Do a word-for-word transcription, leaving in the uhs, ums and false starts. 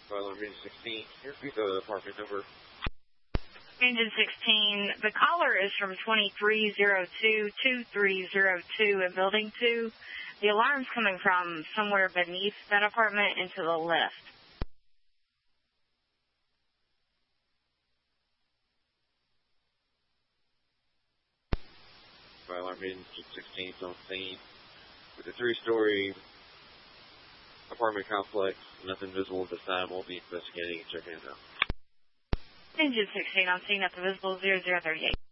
File number sixteen. Here's the apartment number. Engine sixteen, the caller is from twenty-three oh two, twenty-three oh two in Building two. The alarm's coming from somewhere beneath that apartment into the lift. File alarm engine sixteen on scene. With a three-story apartment complex, nothing visible at this time. We'll be investigating and checking it out. Engine sixteen on scene at the visible zero zero three eight.